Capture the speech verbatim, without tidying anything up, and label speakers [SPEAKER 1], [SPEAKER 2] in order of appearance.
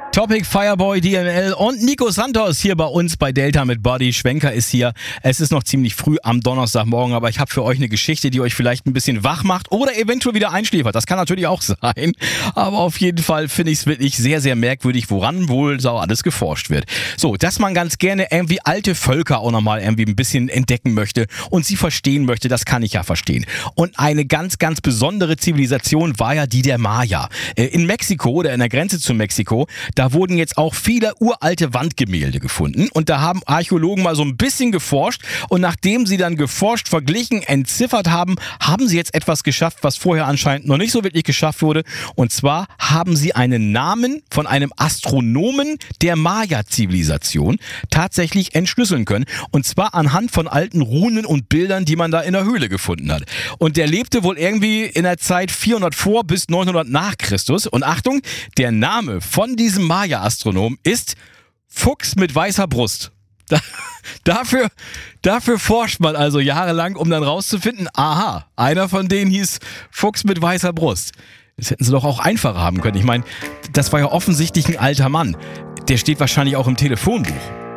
[SPEAKER 1] Topic, Fireboy, D M L und Nico Santos hier bei uns bei Delta mit Body. Schwenker ist hier. Es ist noch ziemlich früh am Donnerstagmorgen, aber ich habe für euch eine Geschichte, die euch vielleicht ein bisschen wach macht oder eventuell wieder einschläfert. Das kann natürlich auch sein. Aber auf jeden Fall finde ich es wirklich sehr, sehr merkwürdig, woran wohl so alles geforscht wird. So, dass man ganz gerne irgendwie alte Völker auch nochmal irgendwie ein bisschen entdecken möchte und sie verstehen möchte, das kann ich ja verstehen. Und eine ganz, ganz besondere Zivilisation war ja die der Maya. In Mexiko oder in der Grenze zu Mexiko, da wurden jetzt auch viele uralte Wandgemälde gefunden und da haben Archäologen mal so ein bisschen geforscht und nachdem sie dann geforscht, verglichen, entziffert haben, haben sie jetzt etwas geschafft, was vorher anscheinend noch nicht so wirklich geschafft wurde, und zwar haben sie einen Namen von einem Astronomen der Maya-Zivilisation tatsächlich entschlüsseln können, und zwar anhand von alten Runen und Bildern, die man da in der Höhle gefunden hat. Und der lebte wohl irgendwie in der Zeit vierhundert vor bis neunhundert nach Christus, und Achtung, der Name von diesem Maya-Astronom ist Fuchs mit weißer Brust. Da, dafür, dafür forscht man also jahrelang, um dann rauszufinden, aha, einer von denen hieß Fuchs mit weißer Brust. Das hätten sie doch auch einfacher haben können. Ich meine, das war ja offensichtlich ein alter Mann. Der steht wahrscheinlich auch im Telefonbuch.